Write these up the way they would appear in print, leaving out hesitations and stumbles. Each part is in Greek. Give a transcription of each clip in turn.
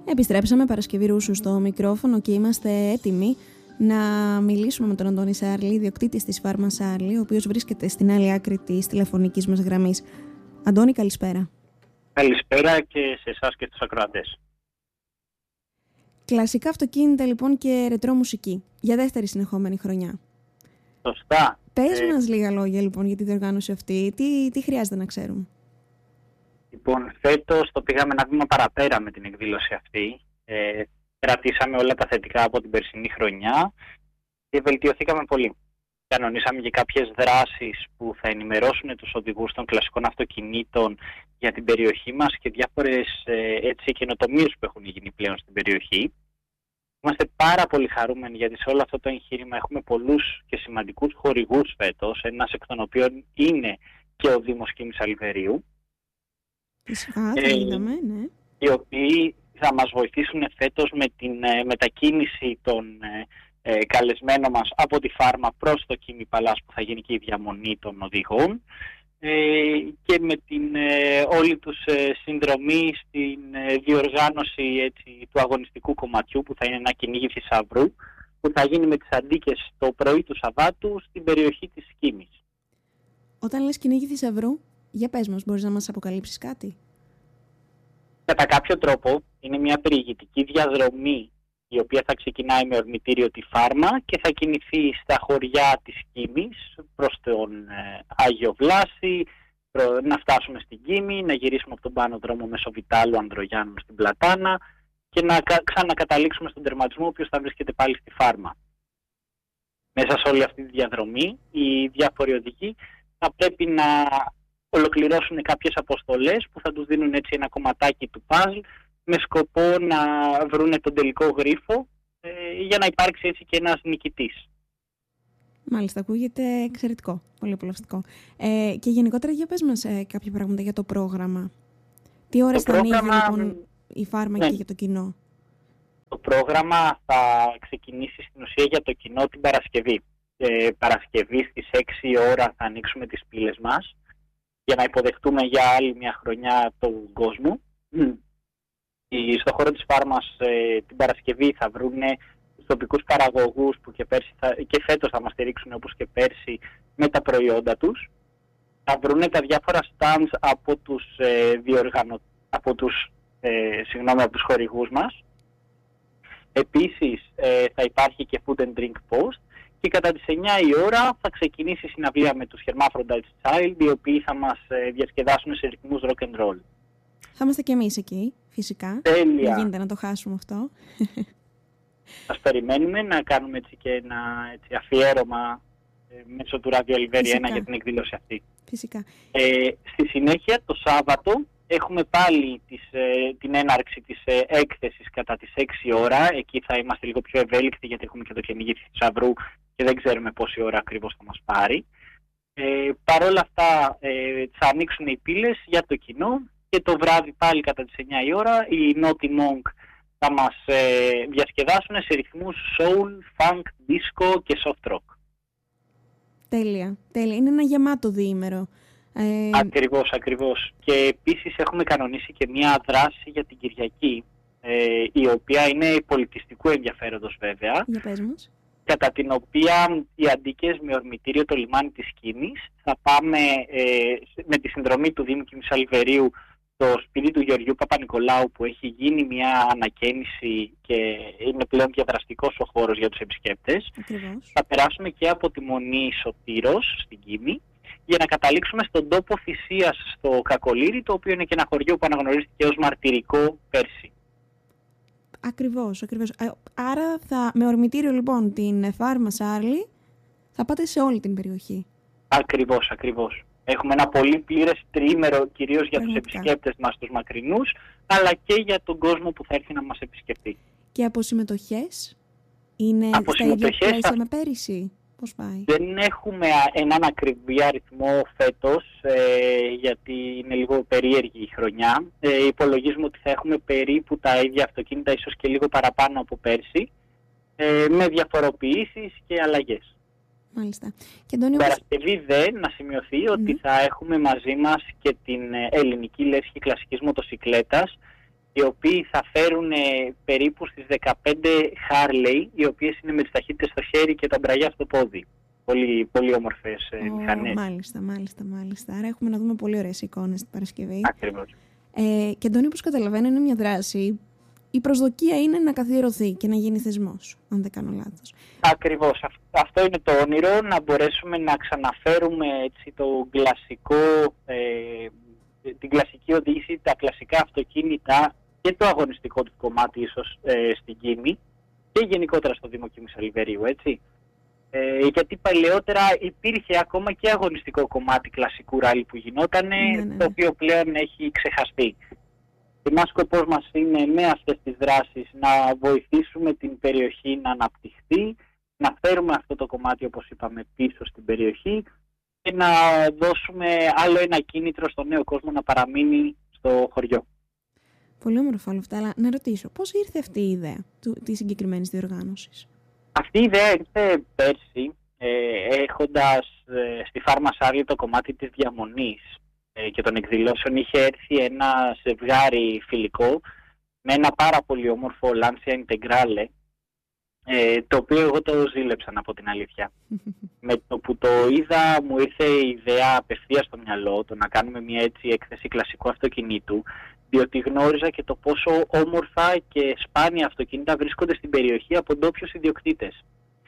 Επιστρέψαμε Παρασκευή Ρούσου στο μικρόφωνο και είμαστε έτοιμοι να μιλήσουμε με τον Αντώνη Σάρλη, ιδιοκτήτη της Φάρμα Σάρλη, ο οποίος βρίσκεται στην άλλη άκρη της τηλεφωνικής μας γραμμής. Αντώνη, καλησπέρα. Καλησπέρα και σε εσάς και στους ακροατές. Κλασικά αυτοκίνητα λοιπόν και ρετρό μουσική για δεύτερη συνεχόμενη χρονιά. Σωστά. Πες μας λίγα λόγια λοιπόν για τη διοργάνωση αυτή. Τι χρειάζεται να ξέρουμε? Λοιπόν, φέτος το πήγαμε ένα βήμα παραπέρα με την εκδήλωση αυτή. Κρατήσαμε όλα τα θετικά από την περσινή χρονιά και βελτιωθήκαμε πολύ. Κανονίσαμε και κάποιες δράσεις που θα ενημερώσουν τους οδηγούς των κλασικών αυτοκινήτων για την περιοχή μας και διάφορες καινοτομίες που έχουν γίνει πλέον στην περιοχή. Είμαστε πάρα πολύ χαρούμενοι γιατί σε όλο αυτό το εγχείρημα έχουμε πολλούς και σημαντικούς χορηγούς φέτος, ένας εκ των οποίων είναι και ο Δήμος Κίμης Αλιβερίου, ναι. οι οποίοι θα μας βοηθήσουν φέτος με την μετακίνηση των καλεσμένων μας από τη Φάρμα προς το Κίμη Παλάς, που θα γίνει και η διαμονή των οδηγών, και με την όλη τους συνδρομή στην διοργάνωση του αγωνιστικού κομματιού, που θα είναι ένα κυνήγι θησαυρού που θα γίνει με τις αντίκες το πρωί του Σαββάτου στην περιοχή της Κίμης. Όταν λες κυνήγι θησαυρού, για πες μας, μπορείς να μας αποκαλύψεις κάτι? Κατά κάποιο τρόπο είναι μια περιηγητική διαδρομή η οποία θα ξεκινάει με ορμητήριο τη Φάρμα και θα κινηθεί στα χωριά της Κίμης προς τον Άγιο Βλάση, να φτάσουμε στην Κίμη, να γυρίσουμε από τον πάνω δρόμο Μεσοβιτάλου Ανδρογιάννου στην Πλατάνα και να ξανακαταλήξουμε στον τερματισμό, ο οποίος θα βρίσκεται πάλι στη Φάρμα. Μέσα σε όλη αυτή τη διαδρομή οι διάφοροι οδηγοί θα πρέπει να ολοκληρώσουν κάποιες αποστολές που θα τους δίνουν έτσι ένα κομματάκι του παζλ με σκοπό να βρούνε τον τελικό γρίφο για να υπάρξει έτσι και ένας νικητής. Μάλιστα, ακούγεται εξαιρετικό, πολύ απολαυστικό. Και γενικότερα για πες μας κάποια πράγματα για το πρόγραμμα. Τι ώρες θα ανοίγει λοιπόν η Φάρμα και για το κοινό? Το πρόγραμμα θα ξεκινήσει στην ουσία για το κοινό την Παρασκευή. Παρασκευή στις 6 ώρα θα ανοίξουμε τις πύλες μας για να υποδεχτούμε για άλλη μια χρονιά τον κόσμο. Στο χώρο της Φάρμας την Παρασκευή θα βρούνε τους τοπικούς παραγωγούς που και φέτος θα μας στηρίξουν όπως και πέρσι με τα προϊόντα τους. Θα βρούνε τα διάφορα stands από τους χορηγούς μας. Επίσης θα υπάρχει και food and drink post και κατά τις 9 η ώρα θα ξεκινήσει η συναυλία με τους Hermaphrodites Child, οι οποίοι θα μας διασκεδάσουν σε ρυθμούς rock and roll. Θα είμαστε και εμείς εκεί, φυσικά. Τέλεια. Δεν γίνεται να το χάσουμε αυτό. Σας περιμένουμε να κάνουμε έτσι και ένα αφιέρωμα μέσω του Ράδιο Αλιβέρια 1 για την εκδήλωση αυτή. Φυσικά. Στη συνέχεια, το Σάββατο, έχουμε πάλι την έναρξη της έκθεσης κατά τις 6 ώρα. Εκεί θα είμαστε λίγο πιο ευέλικτοι γιατί έχουμε και το κυνήγι θησαυρού και δεν ξέρουμε πόση ώρα ακριβώς θα μας πάρει. Παρ' όλα αυτά θα ανοίξουν οι πύλες για το κοινό και το βράδυ πάλι κατά τις 9 η ώρα οι Naughty Monk θα μας διασκεδάσουν σε ρυθμούς soul, funk, disco και soft rock. Τέλεια. Είναι ένα γεμάτο διήμερο. Ακριβώς. Και επίσης έχουμε κανονίσει και μια δράση για την Κυριακή, η οποία είναι πολιτιστικού ενδιαφέροντος βέβαια. Για πες μας. Κατά την οποία οι αντίκες με ορμητήριο το λιμάνι της Κίμης θα πάμε με τη συνδρομή του Δήμου Κίμης Αλιβερίου στο σπίτι του Γεωργιού Παπα-Νικολάου, που έχει γίνει μια ανακαίνιση και είναι πλέον διαδραστικός ο χώρος για τους επισκέπτες. Ακριβώς. Θα περάσουμε και από τη Μονή Σωτήρος στην Κίμη για να καταλήξουμε στον τόπο θυσίας στο Κακολήρι, το οποίο είναι και ένα χωριό που αναγνωρίστηκε ως μαρτυρικό πέρσι. Ακριβώς. Άρα με ορμητήριο λοιπόν την Φάρμα Σάρλη θα πάτε σε όλη την περιοχή. Ακριβώς. Έχουμε ένα πολύ πλήρες τριήμερο κυρίως για τους επισκέπτες μας τους μακρινούς, αλλά και για τον κόσμο που θα έρθει να μας επισκεφτεί. Και από συμμετοχές είναι στα ίδια πλαίσια με πέρυσι? Πώς πάει? Δεν έχουμε έναν ακριβή αριθμό φέτος, γιατί είναι λίγο περίεργη η χρονιά. Υπολογίζουμε ότι θα έχουμε περίπου τα ίδια αυτοκίνητα, ίσως και λίγο παραπάνω από πέρσι, με διαφοροποιήσεις και αλλαγές. Μάλιστα. Την Παρασκευή να σημειωθεί ότι θα έχουμε μαζί μας και την ελληνική λέσχη κλασικής μοτοσικλέτας, οι οποίοι θα φέρουν περίπου στις 15 Harley, οι οποίες είναι με τις ταχύτητες στο χέρι και τα μπραγιά στο πόδι. Πολύ, πολύ όμορφες μηχανές. Μάλιστα. Άρα έχουμε να δούμε πολύ ωραίες εικόνες την Παρασκευή. Ακριβώς. Και Αντώνη, όπως καταλαβαίνω, είναι μια δράση. Η προσδοκία είναι να καθιερωθεί και να γίνει θεσμός, αν δεν κάνω λάθος. Ακριβώς. Αυτό είναι το όνειρο, να μπορέσουμε να ξαναφέρουμε έτσι, την κλασική οδήγηση, τα κλασικά αυτοκίνητα και το αγωνιστικό του κομμάτι ίσως στην Κίμη και γενικότερα στο Δήμο Κίμης Αλιβερίου, έτσι. Γιατί παλαιότερα υπήρχε ακόμα και αγωνιστικό κομμάτι κλασικού ράλι που γινότανε, το οποίο πλέον έχει ξεχαστεί. Εμάς σκοπός μας είναι με αυτές τις δράσεις να βοηθήσουμε την περιοχή να αναπτυχθεί, να φέρουμε αυτό το κομμάτι, όπως είπαμε, πίσω στην περιοχή και να δώσουμε άλλο ένα κίνητρο στον νέο κόσμο να παραμείνει στο χωριό. Πολύ όμορφα όλα αυτά, αλλά να ρωτήσω, πώς ήρθε αυτή η ιδέα της συγκεκριμένης διοργάνωσης? Αυτή η ιδέα ήρθε πέρσι, έχοντας στη Φάρμα Σάρλι το κομμάτι της διαμονής και των εκδηλώσεων. Είχε έρθει ένα ζευγάρι φιλικό με ένα πάρα πολύ όμορφο Lancia Integrale, το οποίο εγώ το ζήλεψα, από την αλήθεια. Με το που το είδα μου ήρθε η ιδέα απευθείας στο μυαλό, το να κάνουμε μια έτσι έκθεση κλασικού αυτοκινήτου, διότι γνώριζα και το πόσο όμορφα και σπάνια αυτοκίνητα βρίσκονται στην περιοχή από ντόπιους ιδιοκτήτες.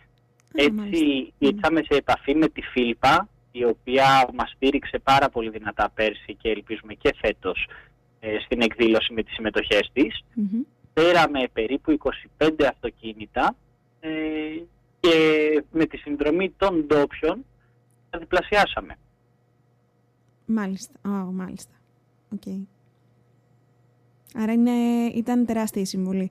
Έτσι ήρθαμε σε επαφή με τη Φίλπα, η οποία μας στήριξε πάρα πολύ δυνατά πέρσι και ελπίζουμε και φέτος στην εκδήλωση με τις συμμετοχές της. Πέραμε περίπου 25 αυτοκίνητα και με τη συνδρομή των ντόπιων τα διπλασιάσαμε. Μάλιστα. Okay. Άρα ήταν τεράστια η συμβολή.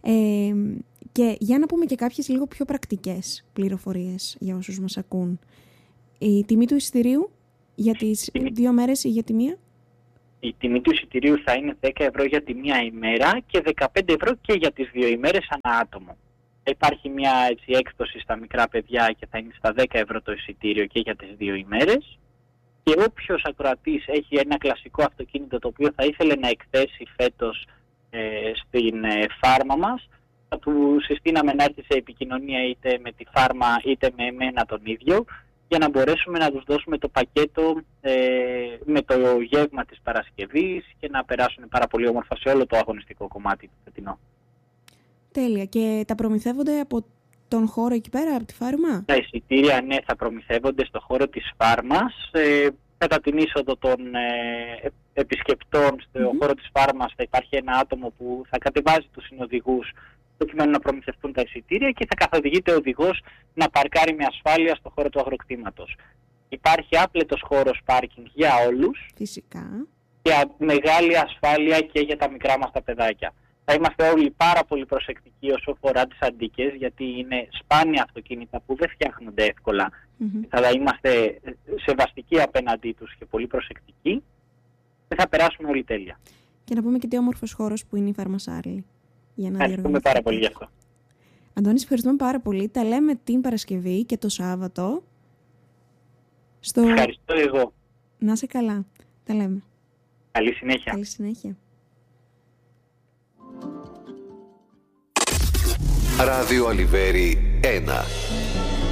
Και για να πούμε και κάποιες λίγο πιο πρακτικές πληροφορίες για όσους μας ακούν. Η τιμή του εισιτηρίου για τις 2 μέρες ή για τη μία? Η τιμή του εισιτηρίου θα είναι 10 ευρώ για τη μία ημέρα και 15 ευρώ και για τις 2 ημέρες ανά άτομο. Υπάρχει μια έκπτωση στα μικρά παιδιά και θα είναι στα 10 ευρώ το εισιτήριο και για τις 2 ημέρες. Και όποιος ακροατής έχει ένα κλασικό αυτοκίνητο το οποίο θα ήθελε να εκθέσει φέτος στην φάρμα μας, θα του συστήναμε να έρθει σε επικοινωνία είτε με τη φάρμα είτε με εμένα τον ίδιο, για να μπορέσουμε να τους δώσουμε το πακέτο με το γεύμα της Παρασκευής και να περάσουν πάρα πολύ όμορφα σε όλο το αγωνιστικό κομμάτι του φετινό. Τέλεια. Και τα προμηθεύονται από τον χώρο εκεί πέρα, από τη φάρμα? Τα εισιτήρια, ναι, θα προμηθεύονται στο χώρο της φάρμας. Κατά την είσοδο των επισκεπτών στο χώρο της φάρμας θα υπάρχει ένα άτομο που θα κατεβάζει τους συνοδηγούς προκειμένου να προμηθευτούν τα εισιτήρια και θα καθοδηγείται ο οδηγός να παρκάρει με ασφάλεια στο χώρο του αγροκτήματος. Υπάρχει άπλετος χώρος πάρκινγκ για όλους. Φυσικά. Και μεγάλη ασφάλεια και για τα μικρά μας τα παιδάκια. Θα είμαστε όλοι πάρα πολύ προσεκτικοί όσο αφορά τις αντίκες, γιατί είναι σπάνια αυτοκίνητα που δεν φτιάχνονται εύκολα. Θα είμαστε σεβαστικοί απέναντί τους και πολύ προσεκτικοί και θα περάσουμε όλοι τέλεια. Και να πούμε και τι όμορφος χώρος που είναι η Φάρμα Σάρλι. Ευχαριστούμε πάρα πολύ γι' αυτό. Αντώνη, ευχαριστούμε πάρα πολύ. Τα λέμε την Παρασκευή και το Σάββατο. Ευχαριστώ εγώ. Να είσαι καλά. Τα λέμε. Καλή συνέχεια. Καλή συνέχεια. Ράδιο Αλιβέρι 1.